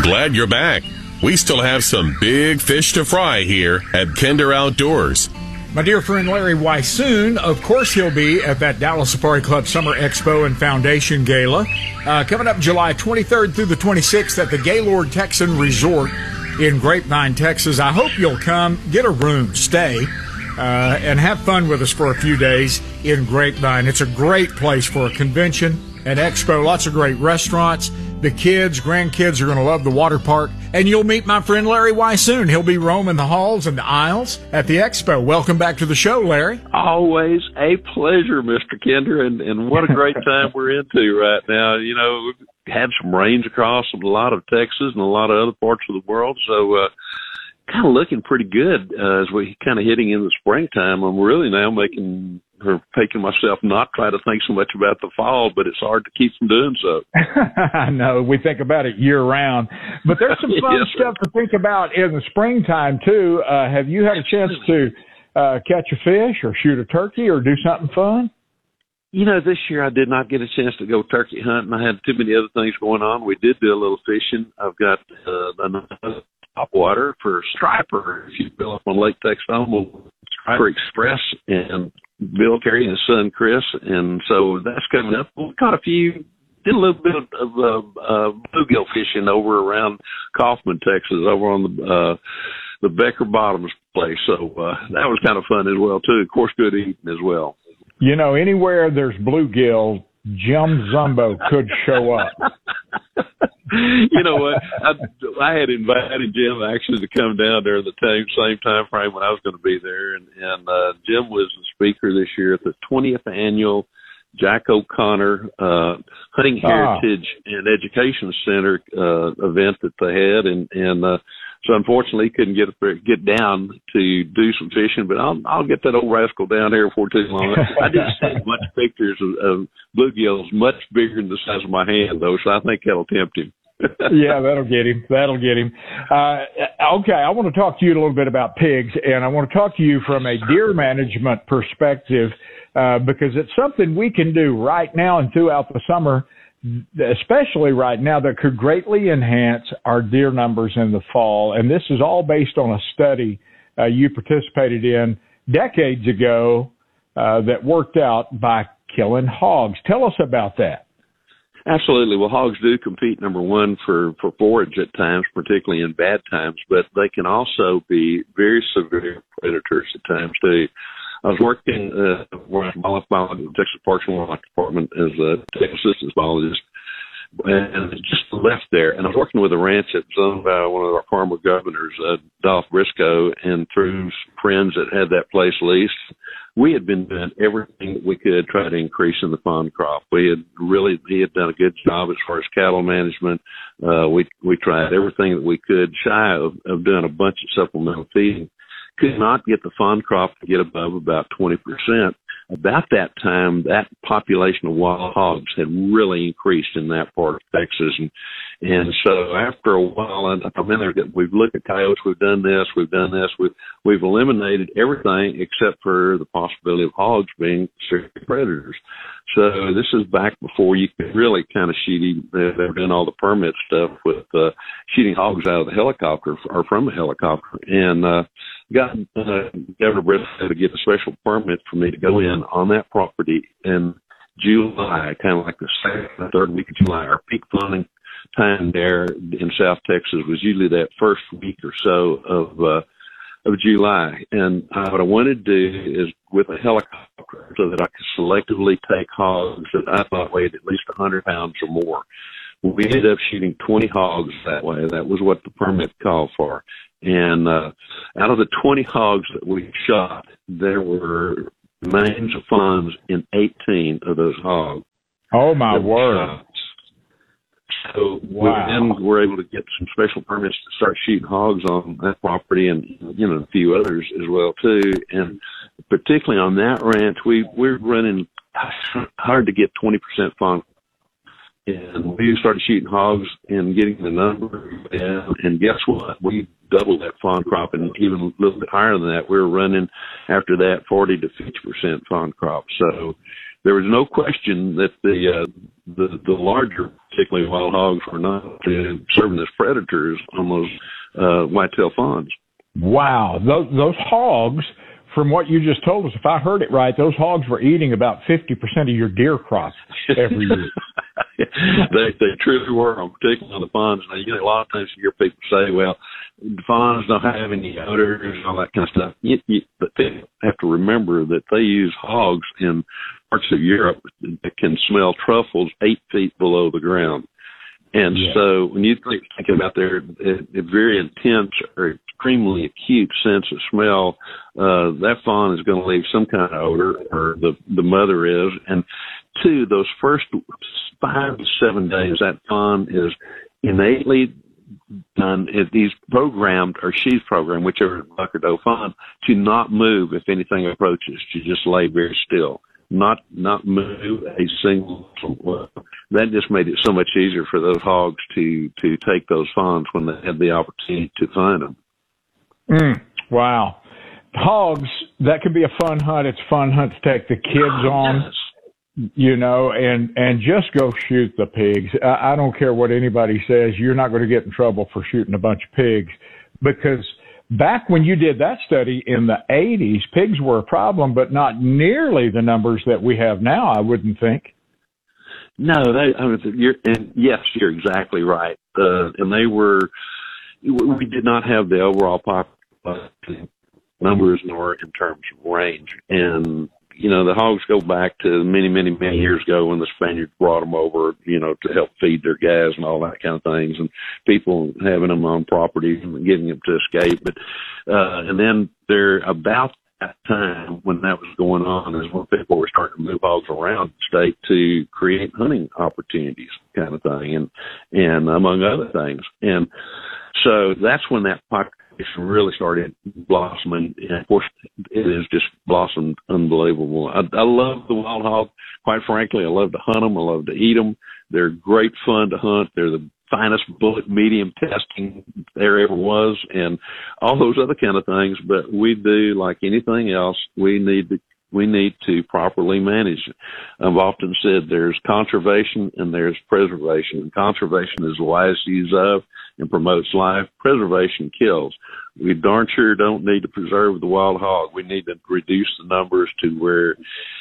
Glad you're back. We still have some big fish to fry here at Kinder Outdoors. My dear friend Larry Weissoon, of course he'll be at that Dallas Safari Club Summer Expo and Foundation Gala coming up July 23rd through the 26th at the Gaylord Texan Resort in Grapevine, Texas. I hope you'll come, get a room, stay, and have fun with us for a few days in Grapevine. It's a great place for a convention, an expo, lots of great restaurants. The kids, grandkids are going to love the water park. And you'll meet my friend Larry Weissoon. He'll be roaming the halls and the aisles at the expo. Welcome back to the show, Larry. Always a pleasure, Mr. Kinder, and what a great time we're into right now. You know, we've had some rains across a lot of Texas and a lot of other parts of the world, so kind of looking pretty good as we kind of hitting in the springtime. I'm really now making myself not try to think so much about the fall, but it's hard to keep from doing so. I know. We think about it year round. But there's some fun stuff to think about in the springtime, too. Have you had a chance to catch a fish or shoot a turkey or do something fun? You know, this year I did not get a chance to go turkey hunting. I had too many other things going on. We did do a little fishing. I've got another top water for striper. If you bill up on Lake Texoma, Striper Express, and Bill Carey and his son Chris, and so that's coming up. We caught a few, did a little bit of bluegill fishing over around Kaufman, Texas, over on the Becker Bottoms place. So that was kind of fun as well too. Of course, good eating as well. You know, anywhere there's bluegill, Jim Zumbo could show up. You know what? I had invited Jim actually to come down there at the same time frame when I was going to be there, and Jim was the speaker this year at the 20th annual Jack O'Connor Hunting Heritage and Education Center event that they had, and so unfortunately couldn't get down to do some fishing, but I'll get that old rascal down here before too long. I did see a bunch of pictures of bluegills much bigger than the size of my hand, though, so I think that'll tempt him. Yeah, that'll get him. Okay, I want to talk to you a little bit about pigs, and I want to talk to you from a deer management perspective because it's something we can do right now and throughout the summer, especially right now, that could greatly enhance our deer numbers in the fall. And this is all based on a study you participated in decades ago that worked out by killing hogs. Tell us about that. Absolutely. Well, hogs do compete, number one, for forage at times, particularly in bad times, but they can also be very severe predators at times too. I was working where I'm biologist, Texas Parks and Wildlife Department as a technical assistance biologist, and just left there. And I was working with a ranch that was owned by one of our former governors, Dolph Briscoe, and through friends that had that place leased, we had been doing everything that we could to try to increase in the fawn crop. He had done a good job as far as cattle management. We tried everything that we could, shy of doing a bunch of supplemental feeding. Could not get the fawn crop to get above about 20%. About that time, that population of wild hogs had really increased in that part of Texas. And so after a while, I'm in there, we've looked at coyotes, we've done this, we've eliminated everything except for the possibility of hogs being serious predators. So this is back before you could really kind of shoot. They were doing all the permit stuff with shooting hogs out of the helicopter or from a helicopter. And got Governor Briscoe to get a special permit for me to go in on that property in July, kind of like the second or third week of July. Our peak fawning time there in South Texas was usually that first week or so of July. And what I wanted to do is with a helicopter so that I could selectively take hogs that I thought weighed at least 100 pounds or more. We ended up shooting 20 hogs that way. That was what the permit called for. And out of the 20 hogs that we shot, there were remains of fawns in 18 of those hogs. Oh, my word. So wow. Then we're able to get some special permits to start shooting hogs on that property and, a few others as well, too. And particularly on that ranch, we're running hard to get 20% fawn. And we started shooting hogs and getting the number down. And guess what? We doubled that fawn crop, and even a little bit higher than that. We were running after that 40 to 50% fawn crop. So there was no question that the larger, particularly wild hogs, were not serving as predators on those whitetail fawns. Wow, those hogs, from what you just told us, if I heard it right, those hogs were eating about 50% of your deer crop every year. They truly were, particularly on the fawns. Now, a lot of times you hear people say, well, the fawns don't have any odors and all that kind of stuff. But they have to remember that they use hogs in parts of Europe that can smell truffles 8 feet below the ground. And so when you think about their very intense or extremely acute sense of smell, that fawn is going to leave some kind of odor, or the mother is. And two, those first 5 to 7 days, that fawn is innately done. He's programmed, or she's programmed, whichever buck or doe fawn, to not move if anything approaches, to just lay very still. Not move a single. That just made it so much easier for those hogs to take those fawns when they had the opportunity to find them. Wow. Hogs, that could be a fun hunt. It's a fun hunt to take the kids on, and just go shoot the pigs. I don't care what anybody says. You're not going to get in trouble for shooting a bunch of pigs, because back when you did that study in the 80s, pigs were a problem, but not nearly the numbers that we have now, I wouldn't think. No, yes, you're exactly right. And we did not have the overall population numbers nor in terms of range. And, the hogs go back to many, many, many years ago when the Spaniards brought them over, to help feed their guys and all that kind of things, and people having them on property and getting them to escape. But, and then they're about that time when that was going on is when people were starting to move hogs around the state to create hunting opportunities, kind of thing, and among other things. And so that's when that population really started blossoming. And of course, it has just blossomed unbelievable. I love the wild hog. Quite frankly, I love to hunt them. I love to eat them. They're great fun to hunt. They're the finest bullet medium testing there ever was, and all those other kind of things. But we do, like anything else, we need to properly manage it. I've often said there's conservation and there's preservation. And conservation is the wise use of and promotes life. Preservation kills. We darn sure don't need to preserve the wild hog. We need to reduce the numbers to where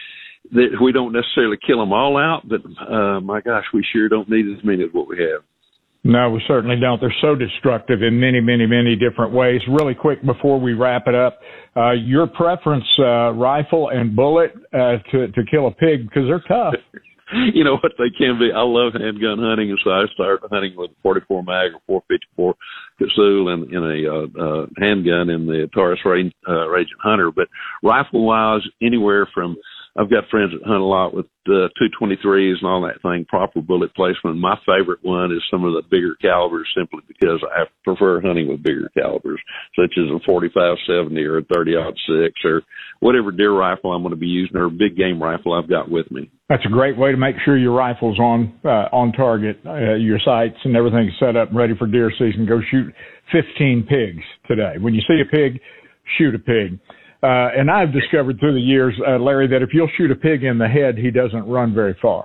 we don't necessarily kill them all out, but my gosh, we sure don't need as many as what we have. No, we certainly don't. They're so destructive in many, many, many different ways. Really quick before we wrap it up, your preference, rifle and bullet to kill a pig, because they're tough. You know what, they can be. I love handgun hunting, and so I started hunting with a 44 mag or 454 Casull and in a handgun in the Taurus Raging Hunter. But rifle-wise, anywhere from, I've got friends that hunt a lot with 223s and all that thing, proper bullet placement. My favorite one is some of the bigger calibers, simply because I prefer hunting with bigger calibers, such as a 45-70 or a 30-06 or whatever deer rifle I'm going to be using, or a big game rifle I've got with me. That's a great way to make sure your rifle's on target, your sights and everything's set up and ready for deer season. Go shoot 15 pigs today. When you see a pig, shoot a pig. And I've discovered through the years, Larry, that if you'll shoot a pig in the head, he doesn't run very far.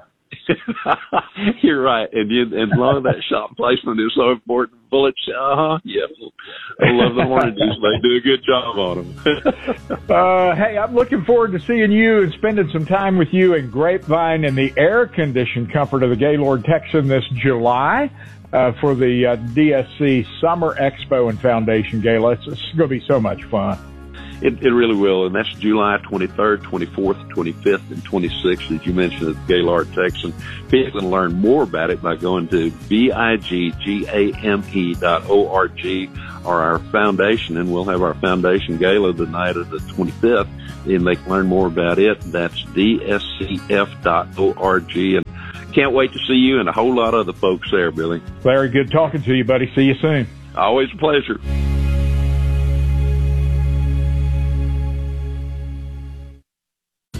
You're right. And as long as that shot placement is so important, bullets, yeah. I love the Hornets. They do a good job on them. Hey, I'm looking forward to seeing you and spending some time with you in Grapevine in the air-conditioned comfort of the Gaylord Texan this July for the DSC Summer Expo and Foundation Gala. It's going to be so much fun. It really will, and that's July 23rd, 24th, 25th, and 26th, as you mentioned, at Gaylord Texan. People can learn more about it by going to biggame.org or our foundation, and we'll have our foundation gala the night of the 25th, and they can learn more about it. That's dscf.org, and can't wait to see you and a whole lot of other folks there, Billy. Larry, good talking to you, buddy. See you soon. Always a pleasure.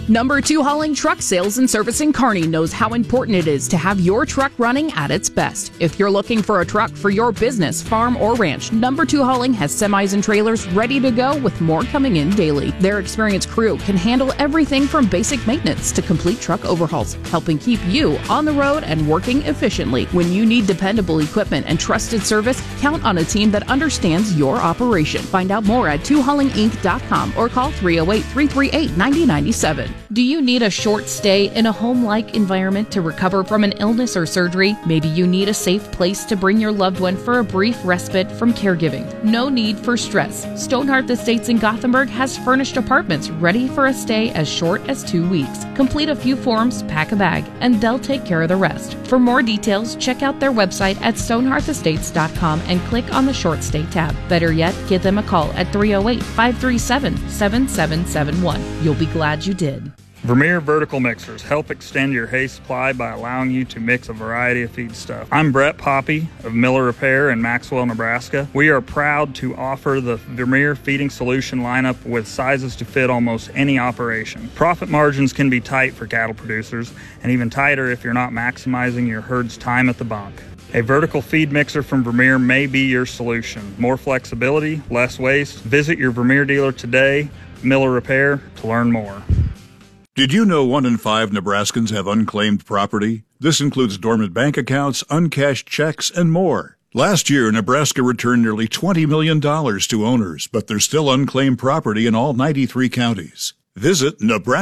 Number 2 Hauling Truck Sales and Service in Kearney knows how important it is to have your truck running at its best. If you're looking for a truck for your business, farm, or ranch, Number 2 Hauling has semis and trailers ready to go with more coming in daily. Their experienced crew can handle everything from basic maintenance to complete truck overhauls, helping keep you on the road and working efficiently. When you need dependable equipment and trusted service, count on a team that understands your operation. Find out more at 2haulinginc.com or call 308-338-9097. Do you need a short stay in a home-like environment to recover from an illness or surgery? Maybe you need a safe place to bring your loved one for a brief respite from caregiving. No need for stress. Stonehearth Estates in Gothenburg has furnished apartments ready for a stay as short as 2 weeks. Complete a few forms, pack a bag, and they'll take care of the rest. For more details, check out their website at stonehearthestates.com and click on the short stay tab. Better yet, give them a call at 308-537-7771. You'll be glad you did. Vermeer Vertical Mixers help extend your hay supply by allowing you to mix a variety of feedstuff. I'm Brett Poppy of Miller Repair in Maxwell, Nebraska. We are proud to offer the Vermeer feeding solution lineup with sizes to fit almost any operation. Profit margins can be tight for cattle producers, and even tighter if you're not maximizing your herd's time at the bunk. A vertical feed mixer from Vermeer may be your solution. More flexibility, less waste. Visit your Vermeer dealer today, Miller Repair, to learn more. Did you know 1 in 5 Nebraskans have unclaimed property? This includes dormant bank accounts, uncashed checks, and more. Last year, Nebraska returned nearly $20 million to owners, but there's still unclaimed property in all 93 counties. Visit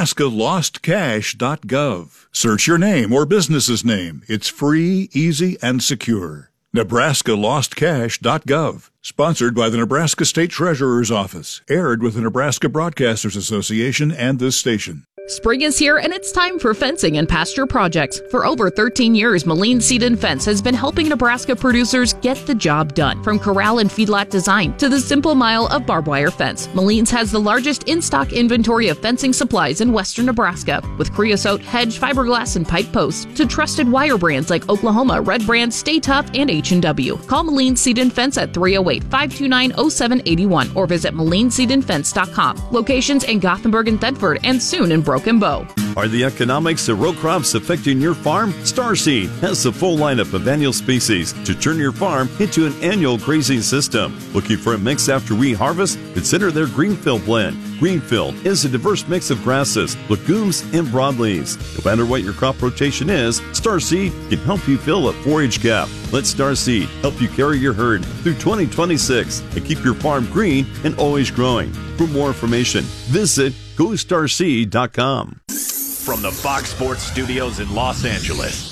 NebraskaLostCash.gov. Search your name or business's name. It's free, easy, and secure. NebraskaLostCash.gov. Sponsored by the Nebraska State Treasurer's Office. Aired with the Nebraska Broadcasters Association and this station. Spring is here and it's time for fencing and pasture projects. For over 13 years, Moline Seed and Fence has been helping Nebraska producers get the job done. From corral and feedlot design to the simple mile of barbed wire fence, Moline's has the largest in-stock inventory of fencing supplies in western Nebraska. With creosote, hedge, fiberglass, and pipe posts to trusted wire brands like Oklahoma, Red Brand, Stay Tough, and H&W. Call Moline Seed and Fence at 308-529-0781 or visit MolineSeedandFence.com. Locations in Gothenburg and Thedford and soon in Broken Bow. Are the economics of row crops affecting your farm? Starseed has the full lineup of annual species to turn your farm into an annual grazing system. Looking for a mix after we harvest? Consider their Greenfield blend. Greenfield is a diverse mix of grasses, legumes, and broadleaves. No matter what your crop rotation is, Starseed can help you fill a forage gap. Let Starseed help you carry your herd through 2026 and keep your farm green and always growing. For more information, visit GoStarseed.com. From the Fox Sports Studios in Los Angeles,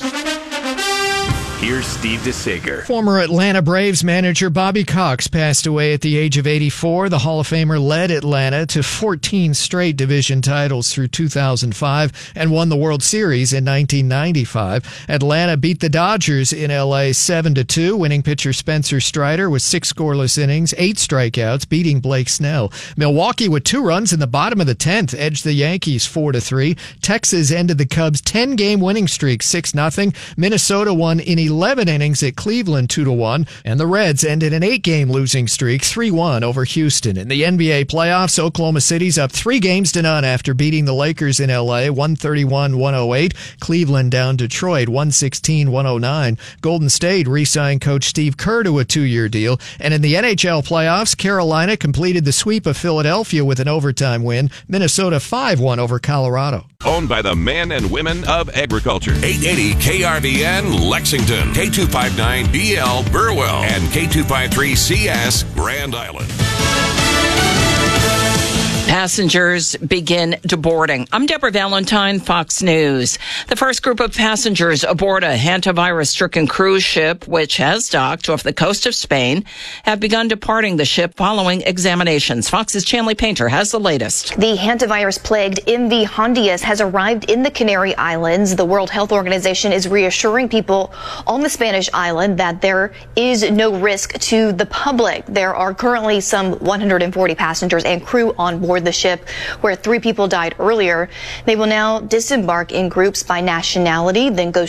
here's Steve DeSager. Former Atlanta Braves manager Bobby Cox passed away at the age of 84. The Hall of Famer led Atlanta to 14 straight division titles through 2005 and won the World Series in 1995. Atlanta beat the Dodgers in L.A. 7-2. Winning pitcher Spencer Strider with 6 scoreless innings, 8 strikeouts, beating Blake Snell. Milwaukee with 2 runs in the bottom of the 10th edged the Yankees 4-3. Texas ended the Cubs' 10-game winning streak 6-0. Minnesota won in 11 innings at Cleveland 2-1, and the Reds ended an 8-game losing streak 3-1 over Houston. In the NBA playoffs, Oklahoma City's up 3-0 after beating the Lakers in LA 131-108. Cleveland down Detroit 116-109. Golden State re-signed coach Steve Kerr to a 2-year deal. And in the NHL playoffs, Carolina completed the sweep of Philadelphia with an overtime win. Minnesota 5-1 over Colorado. Owned by the men and women of agriculture. 880 KRVN Lexington, K259BL Burwell, and K253CS Grand Island. Passengers begin deboarding. I'm Deborah Valentine, Fox News. The first group of passengers aboard a hantavirus-stricken cruise ship, which has docked off the coast of Spain, have begun departing the ship following examinations. Fox's Chanley Painter has the latest. The hantavirus-plagued MV Hondias has arrived in the Canary Islands. The World Health Organization is reassuring people on the Spanish island that there is no risk to the public. There are currently some 140 passengers and crew on board the ship, where 3 people died earlier. They will now disembark in groups by nationality, then go